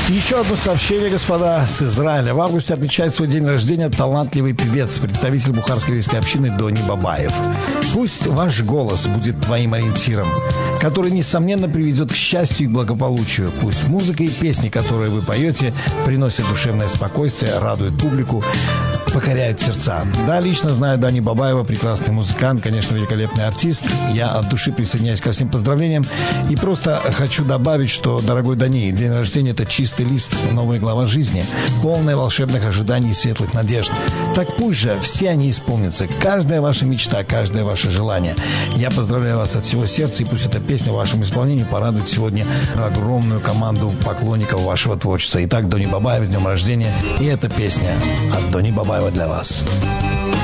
Еще одно сообщение, господа, с Израиля. В августе отмечает свой день рождения талантливый певец, представитель бухарской еврейской общины Дони Бабаев. Пусть ваш голос будет твоим ориентиром, который, несомненно, приведет к счастью и благополучию. Пусть музыка и песни, которые вы поете, приносят душевное спокойствие, радуют публику, покоряют сердца. Да, лично знаю Дани Бабаева, прекрасный музыкант, конечно, великолепный артист. Я от души присоединяюсь ко всем поздравлениям. И просто хочу добавить, что, дорогой Дани, день рождения – это чистый лист, новая глава жизни, полная волшебных ожиданий и светлых надежд. Так пусть же все они исполнятся. Каждая ваша мечта, каждое ваше желание. Я поздравляю вас от всего сердца, и пусть эта песня в вашем исполнении порадует сегодня огромную команду поклонников вашего творчества. Итак, Дони Бабаев, с днем рождения. И эта песня от Дони Бабаева для вас.